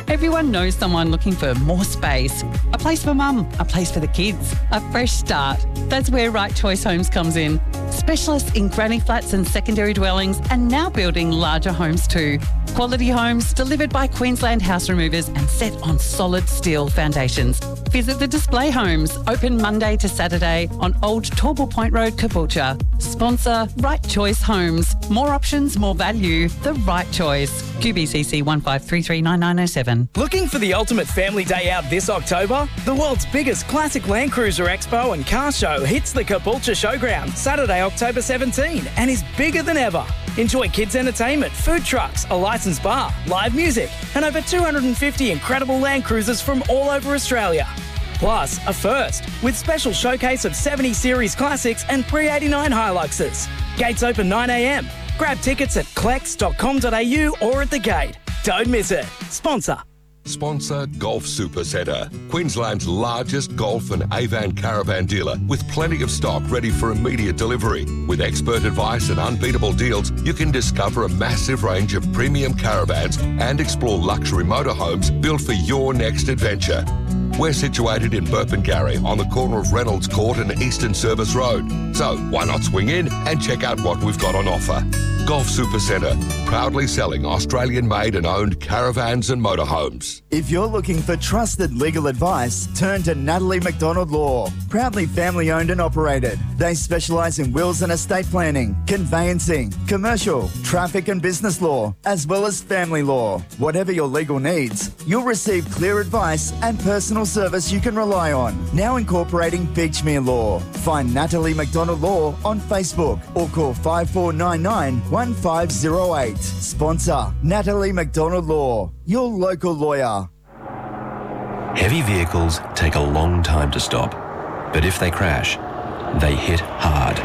Everyone knows someone looking for more space. A place for mum, a place for the kids, a fresh start. That's where Right Choice Homes comes in. Specialists in granny flats and secondary dwellings, and now building larger homes too. Quality homes delivered by Queensland House Removers and set on solid steel foundations. Visit the Display Homes, open Monday to Saturday on Old Torble Point Road, Caboolture. Sponsor Right Choice Homes. More options, more value. The Right Choice. QBCC 15339907. Looking for the ultimate family day out this October? The world's biggest classic Land Cruiser Expo and car show hits the Caboolture Showground Saturday, October 17 and is bigger than ever. Enjoy kids' entertainment, food trucks, a licensed bar, live music, and over 250 incredible Land Cruisers from all over Australia. Plus, a first, with special showcase of 70 Series Classics and pre-89 Hiluxes. Gates open 9 a.m. Grab tickets at clex.com.au or at the gate. Don't miss it. Sponsor Golf Supercentre, Queensland's largest golf and Avan caravan dealer with plenty of stock ready for immediate delivery. With expert advice and unbeatable deals, you can discover a massive range of premium caravans and explore luxury motorhomes built for your next adventure. We're situated in Burpengary on the corner of Reynolds Court and Eastern Service Road. So why not swing in and check out what we've got on offer? Golf Supercentre, proudly selling Australian-made and owned caravans and motorhomes. If you're looking for trusted legal advice, turn to Natalie McDonald Law. Proudly family-owned and operated. They specialise in wills and estate planning, conveyancing, commercial, traffic and business law, as well as family law. Whatever your legal needs, you'll receive clear advice and personal service you can rely on. Now incorporating Beachmere Law. Find Natalie McDonald Law on Facebook or call 5499 1508. Sponsor Natalie McDonald Law, your local lawyer. Heavy vehicles take a long time to stop, but if they crash, they hit hard.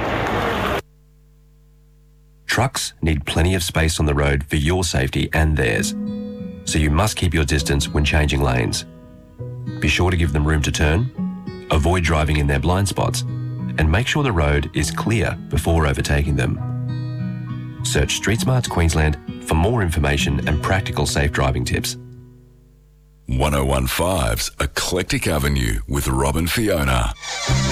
Trucks need plenty of space on the road for your safety and theirs, so you must keep your distance when changing lanes. Be sure to give them room to turn, avoid driving in their blind spots, and make sure the road is clear before overtaking them. Search Street Smarts Queensland for more information and practical safe driving tips. 1015's Eclectic Avenue with Rob and Fiona.